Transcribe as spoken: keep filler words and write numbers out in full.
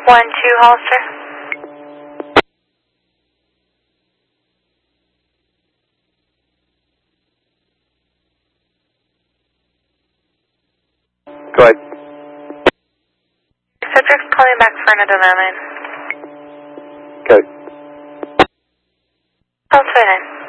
One, two, Hollister. Go ahead. Subject's calling back for another moment. Okay. I'll turn in.